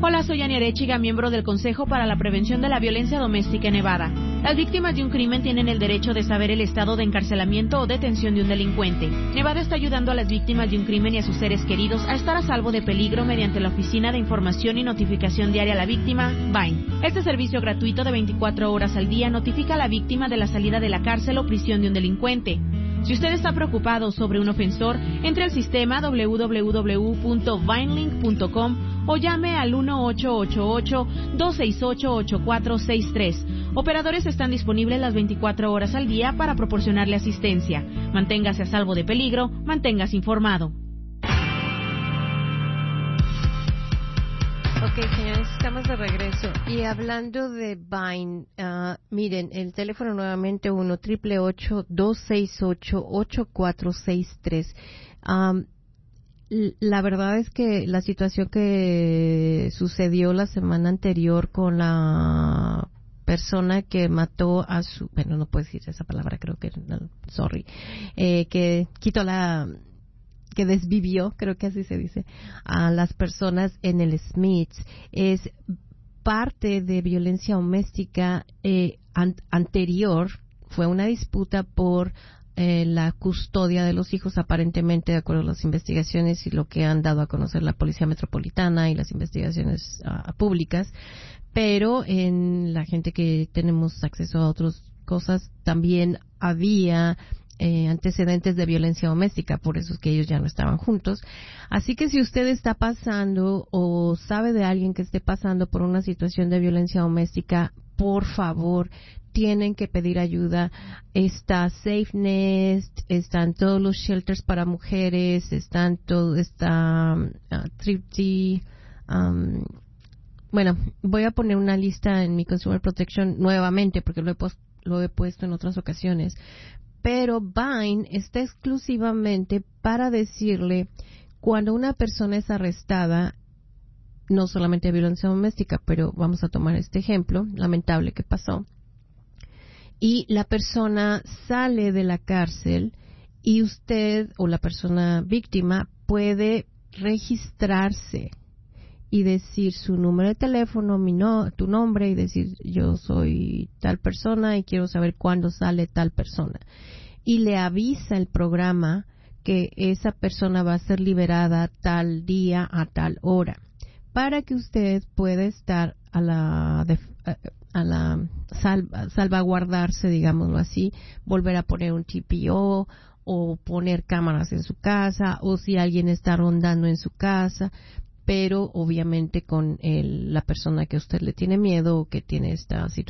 Hola, soy Ania Arechiga, miembro del Consejo para la Prevención de la Violencia Doméstica en Nevada. Las víctimas de un crimen tienen el derecho de saber el estado de encarcelamiento o detención de un delincuente. Nevada está ayudando a las víctimas de un crimen y a sus seres queridos a estar a salvo de peligro mediante la Oficina de Información y Notificación Diaria a la Víctima, VINE. Este servicio gratuito de 24 horas al día notifica a la víctima de la salida de la cárcel o prisión de un delincuente. Si usted está preocupado sobre un ofensor, entre al sistema www.vinelink.com o llame al 1-888-268-8463. Operadores están disponibles las 24 horas al día para proporcionarle asistencia. Manténgase a salvo de peligro, manténgase informado. Ok, señores, estamos de regreso. Y hablando de Vine, miren, el teléfono nuevamente 1-888-268-8463. La verdad es que la situación que sucedió la semana anterior con la persona que mató a su... Bueno, no puedo decir esa palabra, creo que... Sorry. Que quitó que desvivió, creo que así se dice, a las personas en el Smiths, es parte de violencia doméstica anterior. Fue una disputa por la custodia de los hijos, aparentemente, de acuerdo a las investigaciones y lo que han dado a conocer la Policía Metropolitana y las investigaciones públicas, pero en la gente que tenemos acceso a otras cosas, también había antecedentes de violencia doméstica, por eso es que ellos ya no estaban juntos. Así que si usted está pasando o sabe de alguien que esté pasando por una situación de violencia doméstica, por favor, tienen que pedir ayuda. Está Safe Nest, están todos los shelters para mujeres, está Thrifty. Bueno, voy a poner una lista en mi Consumer Protection nuevamente porque lo he puesto en otras ocasiones. Pero Vine está exclusivamente para decirle cuando una persona es arrestada, no solamente de violencia doméstica, pero vamos a tomar este ejemplo lamentable que pasó, y la persona sale de la cárcel y usted o la persona víctima puede registrarse y decir su número de teléfono, tu nombre, y decir yo soy tal persona y quiero saber cuándo sale tal persona. Y le avisa el programa que esa persona va a ser liberada tal día a tal hora, para que usted pueda estar salvaguardarse, digámoslo así, volver a poner un TPO o poner cámaras en su casa, o si alguien está rondando en su casa, pero obviamente con la persona que usted le tiene miedo o que tiene esta situación